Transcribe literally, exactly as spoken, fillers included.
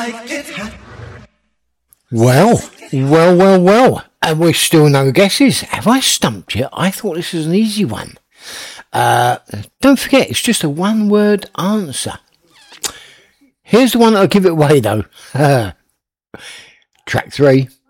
Well, well, well, well. And we're still no guesses. Have I stumped you? I thought this was an easy one. Uh, don't forget, it's just a one-word answer. Here's the one that'll give it away, though. Track three.